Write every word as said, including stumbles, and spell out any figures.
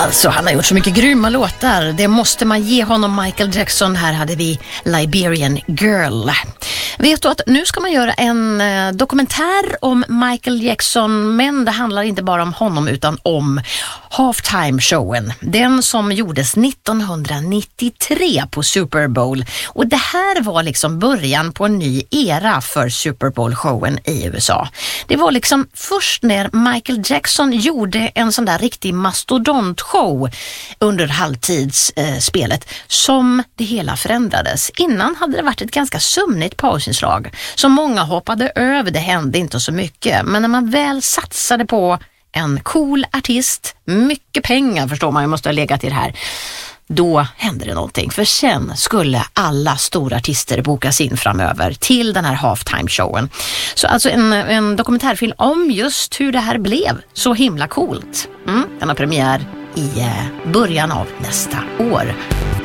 Alltså, han har gjort så mycket grymma låtar. Det måste man ge honom, Michael Jackson. Här hade vi Liberian Girl. Vet du att nu ska man göra en eh, dokumentär om Michael Jackson, men det handlar inte bara om honom utan om halftime-showen. Den som gjordes nittonhundranittiotre på Super Bowl. Och det här var liksom början på en ny era för Super Bowl-showen i U S A. Det var liksom först när Michael Jackson gjorde en sån där riktig mastodontshow under halvtidsspelet eh, som det hela förändrades. Innan hade det varit ett ganska sömnigt pausinslag som många hoppade över. Det hände inte så mycket, men när man väl satsade på en cool artist, mycket pengar förstår man, jag måste ha legat i det här, då hände det någonting. För sen skulle alla stora artister bokas in framöver till den här halftime-showen. Så alltså en, en dokumentärfilm om just hur det här blev så himla coolt. Mm, den har premiär i början av nästa år.